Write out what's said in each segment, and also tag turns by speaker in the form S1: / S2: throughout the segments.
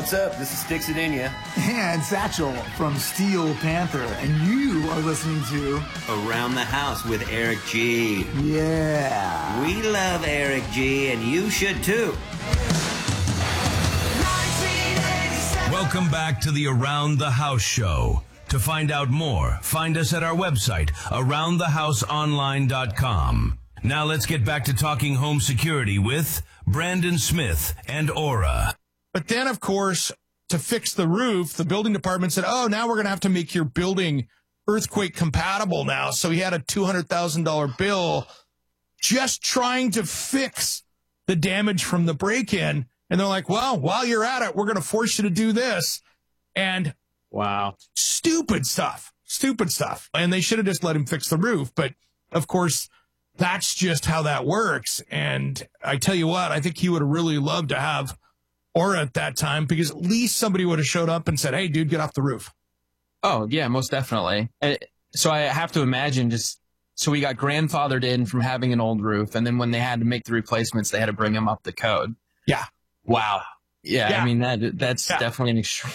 S1: What's up? This is Sticks It In Ya.
S2: And Satchel from Steel Panther. And you are listening to
S3: Around the House with Eric G.
S2: Yeah.
S3: We love Eric G, and you should too.
S4: Welcome back to the Around the House show. To find out more, find us at our website, aroundthehouseonline.com. Now let's get back to talking home security with Brandon Smith and Aura.
S5: But then, of course, to fix the roof, the building department said, oh, now we're going to have to make your building earthquake compatible now. So he had a $200,000 bill just trying to fix the damage from the break-in. And they're like, well, while you're at it, we're going to force you to do this. And
S6: wow,
S5: stupid stuff. And they should have just let him fix the roof. But, of course, that's just how that works. And I tell you what, I think he would have really loved to have Aura at that time, because at least somebody would have showed up and said, hey, dude, get off the roof.
S6: Oh, yeah, most definitely. So I have to imagine so we got grandfathered in from having an old roof, and then when they had to make the replacements, they had to bring them up the code.
S5: Yeah.
S6: Wow. Yeah. I mean, that's definitely an extreme.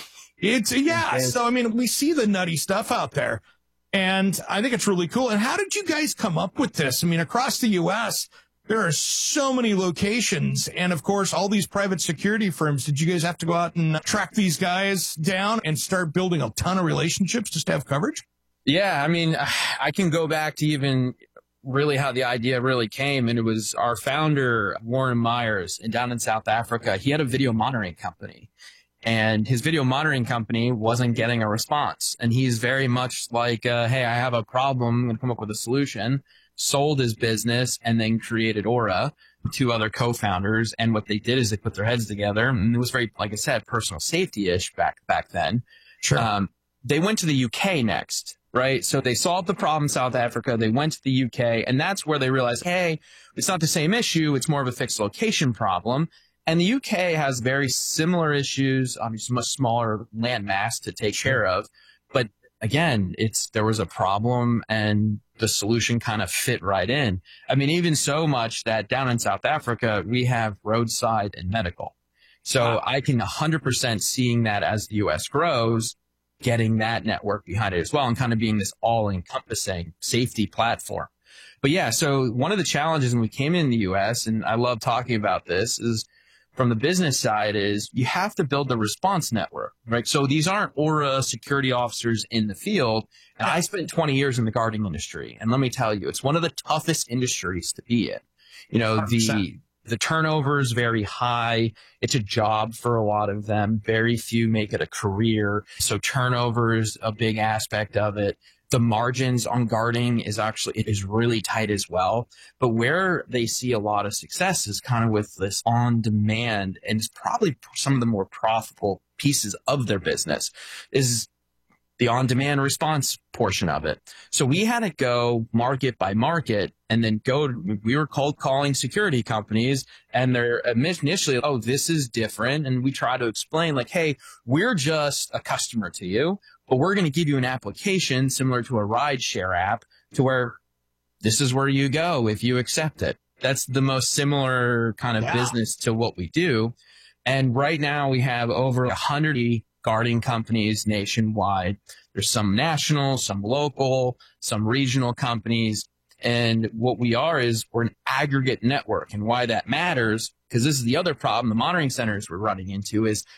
S5: So, I mean, we see the nutty stuff out there, and I think it's really cool. And how did you guys come up with this? I mean, across the U.S., there are so many locations, and of course, all these private security firms. Did you guys have to go out and track these guys down and start building a ton of relationships just to have coverage?
S6: Yeah, I mean, I can go back to even really how the idea really came, and it was our founder, Warren Myers, down in South Africa. He had a video monitoring company, and his video monitoring company wasn't getting a response. And he's very much like, hey, I have a problem, I'm going to come up with a solution. Sold his business and then created Aura, two other co-founders. And what they did is they put their heads together, and it was very, like I said, personal safety-ish back then.
S5: Sure.
S6: They went to the UK next, right? So they solved the problem in South Africa. They went to the UK, and that's where they realized, hey, it's not the same issue. It's more of a fixed location problem. And the UK has very similar issues, obviously much smaller land mass to take care of. But again, there was a problem, and the solution kind of fit right in. I mean, even so much that down in South Africa, we have roadside and medical. So I can 100% seeing that as the U.S. grows, getting that network behind it as well, and kind of being this all-encompassing safety platform. But yeah, so one of the challenges when we came in the U.S., and I love talking about this, is from the business side is you have to build the response network, right? So these aren't Aura security officers in the field. And I spent 20 years in the guarding industry. And let me tell you, it's one of the toughest industries to be in. You know, 100%. The turnover is very high. It's a job for a lot of them. Very few make it a career. So turnover is a big aspect of it. The margins on guarding it is really tight as well. But where they see a lot of success is kind of with this on demand, and it's probably some of the more profitable pieces of their business is the on demand response portion of it. So we had to go market by market and then we were cold calling security companies, and they're initially, oh, this is different. And we try to explain like, hey, we're just a customer to you, but we're going to give you an application similar to a ride share app to where this is where you go if you accept it. That's the most similar kind of business to what we do. And right now we have over 100 guarding companies nationwide. There's some national, some local, some regional companies. And what we are is we're an aggregate network. And why that matters, because this is the other problem the monitoring centers we're running into, is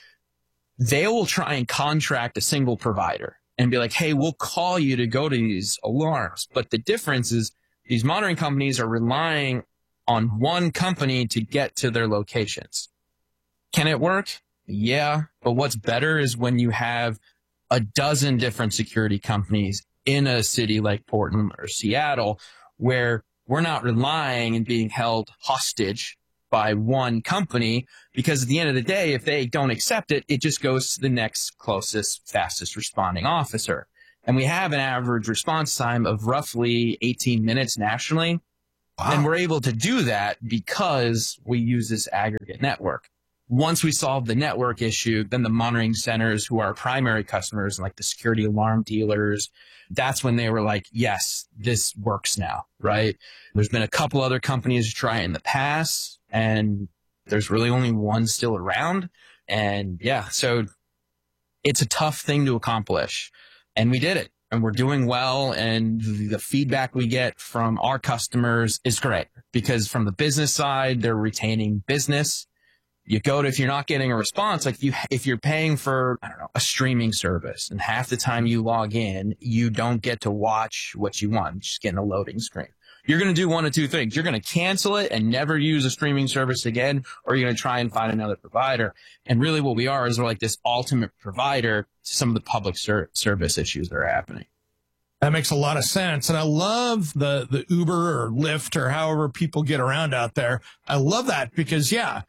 S6: they will try and contract a single provider and be like, hey, we'll call you to go to these alarms. But the difference is these monitoring companies are relying on one company to get to their locations. Can it work? Yeah. But what's better is when you have a dozen different security companies in a city like Portland or Seattle, where we're not relying and being held hostage by one company, because at the end of the day, if they don't accept it, it just goes to the next closest, fastest responding officer. And we have an average response time of roughly 18 minutes nationally. Wow. And we're able to do that because we use this aggregate network. Once we solve the network issue, then the monitoring centers, who are our primary customers, like the security alarm dealers, that's when they were like, yes, this works now, right? There's been a couple other companies try it in the past, and there's really only one still around. And yeah, so it's a tough thing to accomplish. And we did it. And we're doing well. And the feedback we get from our customers is great, because from the business side, they're retaining business. You go to, if you're not getting a response, like if you're paying for, I don't know, a streaming service, and half the time you log in, you don't get to watch what you want, just getting a loading screen. You're going to do one of two things. You're going to cancel it and never use a streaming service again, or you're going to try and find another provider. And really what we are is we're like this ultimate provider to some of the public service issues that are happening.
S5: That makes a lot of sense. And I love the Uber or Lyft or however people get around out there. I love that because, yeah,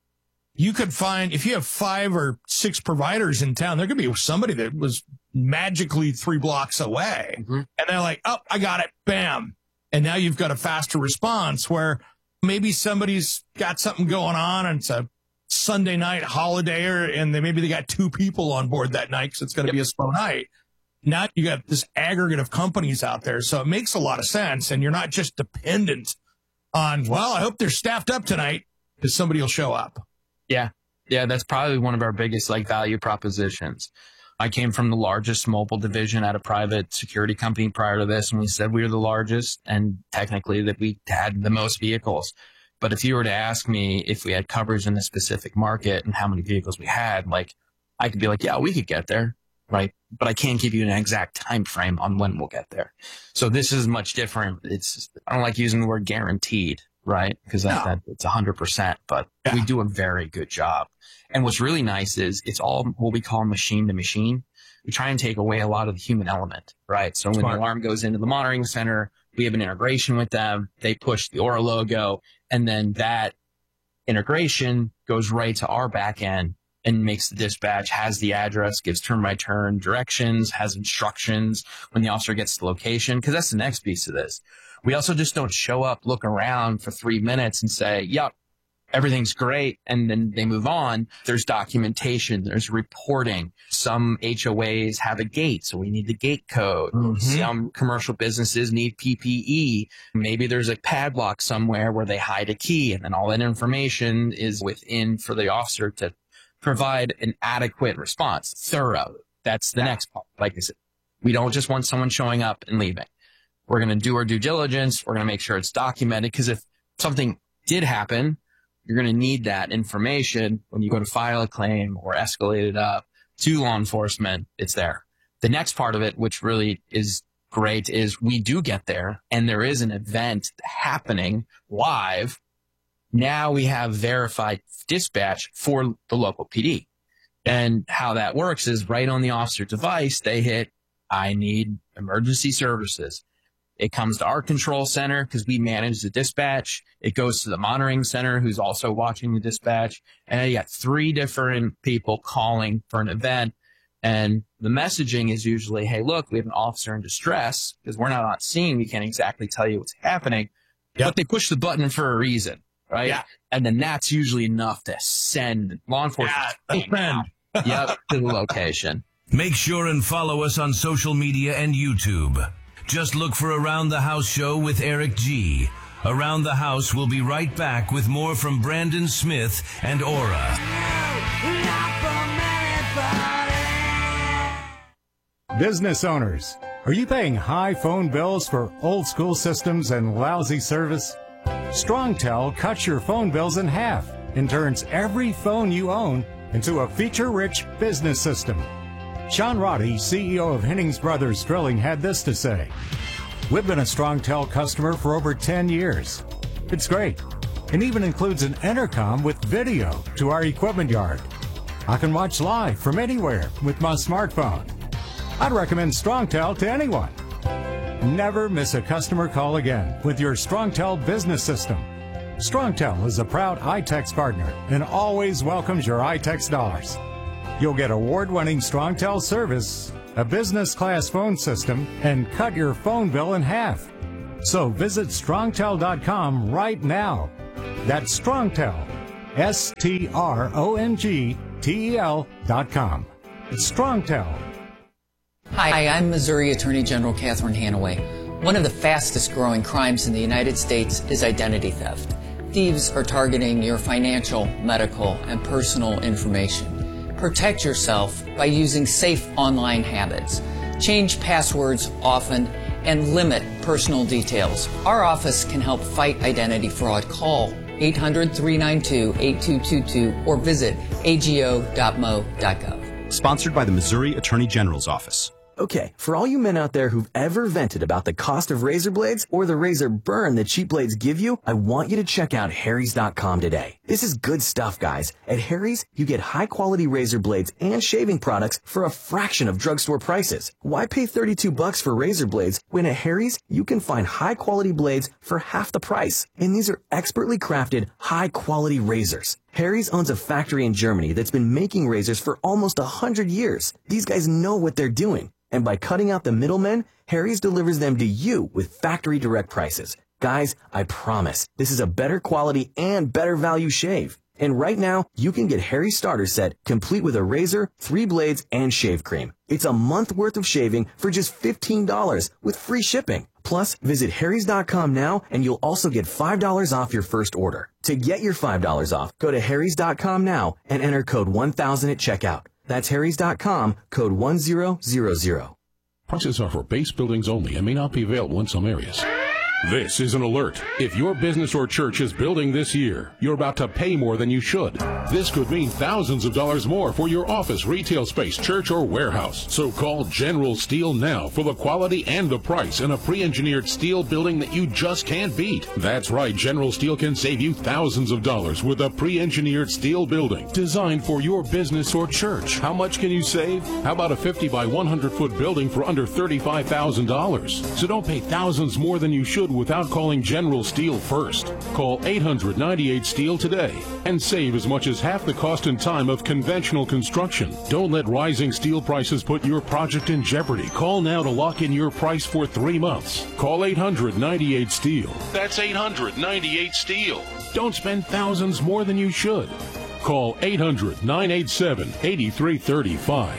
S5: you could find, if you have 5 or 6 providers in town, there could be somebody that was magically 3 blocks away. Mm-hmm. And they're like, oh, I got it. Bam. And now you've got a faster response where maybe somebody's got something going on and it's a Sunday night holiday, and maybe they got 2 people on board that night because it's going to be a slow night. Now you got this aggregate of companies out there. So it makes a lot of sense. And you're not just dependent on, well, I hope they're staffed up tonight because somebody will show up.
S6: Yeah. Yeah. That's probably one of our biggest value propositions. I came from the largest mobile division at a private security company prior to this, and we said we were the largest, and technically that we had the most vehicles. But if you were to ask me if we had coverage in a specific market and how many vehicles we had, I could be like, yeah, we could get there, right? But I can't give you an exact time frame on when we'll get there. So this is much different. I don't like using the word guaranteed, right? Because it's 100%, but we do a very good job. And what's really nice is it's all what we call machine to machine. We try and take away a lot of the human element, right? So when the alarm goes into the monitoring center, we have an integration with them. They push the Aura logo, and then that integration goes right to our back end and makes the dispatch, has the address, gives turn-by-turn directions, has instructions when the officer gets to the location, because that's the next piece of this. We also just don't show up, look around for 3 minutes and say, yep, everything's great, and then they move on. There's documentation. There's reporting. Some HOAs have a gate, so we need the gate code. Mm-hmm. Some commercial businesses need PPE. Maybe there's a padlock somewhere where they hide a key, and then all that information is within for the officer to provide an adequate response. Thorough. That's the next part. Like I said, we don't just want someone showing up and leaving. We're going to do our due diligence. We're going to make sure it's documented, because if something did happen, you're going to need that information when you go to file a claim or escalate it up to law enforcement. It's there. The next part of it, which really is great, is we do get there and there is an event happening live. Now we have verified dispatch for the local PD. And how that works is right on the officer device, they hit, I need emergency services. It comes to our control center because we manage the dispatch. It goes to the monitoring center who's also watching the dispatch. And you got 3 different people calling for an event. And the messaging is usually, hey, look, we have an officer in distress, because we're not on scene. We can't exactly tell you what's happening. Yep. But they push the button for a reason, right? Yeah. And then that's usually enough to send law enforcement to the location.
S4: Make sure and follow us on social media and YouTube. Just look for Around the House Show with Eric G. Around the House will be right back with more from Brandon Smith and Aura.
S1: Business owners, are you paying high phone bills for old school systems and lousy service? StrongTel cuts your phone bills in half and turns every phone you own into a feature-rich business system. Sean Roddy, CEO of Hennings Brothers Drilling, had this to say. We've been a StrongTel customer for over 10 years. It's great, and even includes an intercom with video to our equipment yard. I can watch live from anywhere with my smartphone. I'd recommend StrongTel to anyone. Never miss a customer call again with your StrongTel business system. StrongTel is a proud iTex partner and always welcomes your iTex dollars. You'll get award-winning StrongTel service, a business-class phone system, and cut your phone bill in half. So visit StrongTel.com right now. That's StrongTel, StrongTel.com. It's StrongTel.
S7: Hi, I'm Missouri Attorney General Catherine Hanaway. One of the fastest growing crimes in the United States is identity theft. Thieves are targeting your financial, medical, and personal information. Protect yourself by using safe online habits. Change passwords often and limit personal details. Our office can help fight identity fraud. Call 800-392-8222 or visit ago.mo.gov.
S8: Sponsored by the Missouri Attorney General's Office.
S9: Okay, for all you men out there who've ever vented about the cost of razor blades or the razor burn that cheap blades give you, I want you to check out Harry's.com today. This is good stuff, guys. At Harry's, you get high-quality razor blades and shaving products for a fraction of drugstore prices. Why pay $32 for razor blades when at Harry's, you can find high-quality blades for half the price? And these are expertly crafted, high-quality razors. Harry's owns a factory in Germany that's been making razors for almost 100 years. These guys know what they're doing. And by cutting out the middlemen, Harry's delivers them to you with factory direct prices. Guys, I promise, this is a better quality and better value shave. And right now, you can get Harry's starter set complete with a razor, 3 blades, and shave cream. It's a month worth of shaving for just $15 with free shipping. Plus, visit Harry's.com now and you'll also get $5 off your first order. To get your $5 off, go to Harry's.com now and enter code 1000 at checkout. That's Harry's.com, code 1000.
S10: Prices are for base buildings only and may not be available in some areas. This is an alert. If your business or church is building this year, you're about to pay more than you should. This could mean thousands of dollars more for your office, retail space, church, or warehouse. So call General Steel now for the quality and the price in a pre-engineered steel building that you just can't beat. That's right, General Steel can save you thousands of dollars with a pre-engineered steel building designed for your business or church. How much can you save? How about a 50 by 100 foot building for under $35,000? So don't pay thousands more than you should without calling General Steel first. Call 800-98-STEEL today and save as much as half the cost and time of conventional construction. Don't let rising steel prices put your project in jeopardy. Call now to lock in your price for 3 months. Call 800-98-STEEL. That's 800-98-STEEL. Don't spend thousands more than you should. Call 800-987-8335.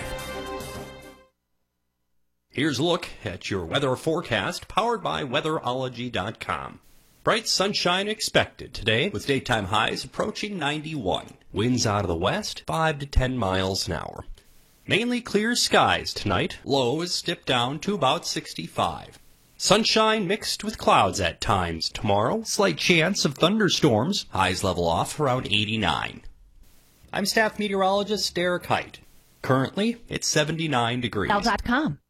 S11: Here's a look at your weather forecast, powered by weatherology.com. Bright sunshine expected today, with daytime highs approaching 91. Winds out of the west, 5 to 10 miles an hour. Mainly clear skies tonight. Lows dip down to about 65. Sunshine mixed with clouds at times tomorrow. Slight chance of thunderstorms. Highs level off around 89. I'm staff meteorologist Derek Height. Currently, it's 79 degrees.
S12: Bell.com.